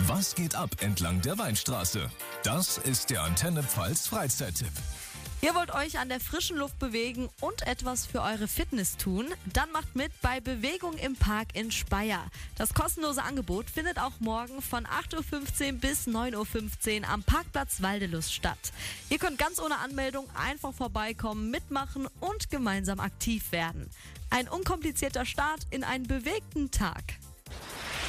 Was geht ab entlang der Weinstraße? Das ist der Antenne Pfalz Freizeittipp. Ihr wollt euch an der frischen Luft bewegen und etwas für eure Fitness tun? Dann macht mit bei Bewegung im Park in Speyer. Das kostenlose Angebot findet auch morgen von 8.15 Uhr bis 9.15 Uhr am Parkplatz Waldelust statt. Ihr könnt ganz ohne Anmeldung einfach vorbeikommen, mitmachen und gemeinsam aktiv werden. Ein unkomplizierter Start in einen bewegten Tag.